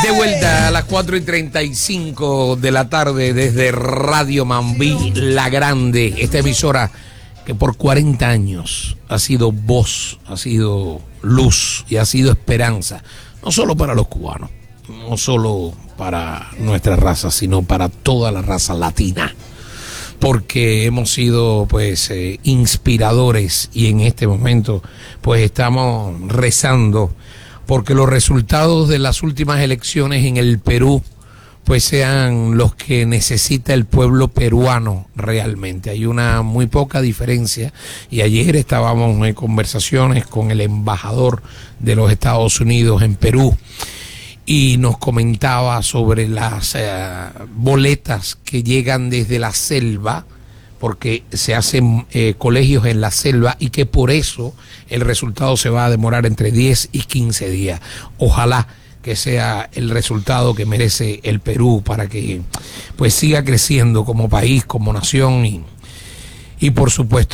De vuelta a las 4:35 de la tarde desde Radio Mambí, La Grande, esta emisora que por 40 años ha sido voz, ha sido luz y ha sido esperanza, no solo para los cubanos, no solo para nuestra raza, sino para toda la raza latina, porque hemos sido pues inspiradores y en este momento pues estamos rezando porque los resultados de las últimas elecciones en el Perú pues sean los que necesita el pueblo peruano realmente. Hay una muy poca diferencia y ayer estábamos en conversaciones con el embajador de los Estados Unidos en Perú y nos comentaba sobre las boletas que llegan desde la selva, porque se hacen colegios en la selva y que por eso el resultado se va a demorar entre 10 y 15 días. Ojalá que sea el resultado que merece el Perú para que pues siga creciendo como país, como nación y por supuesto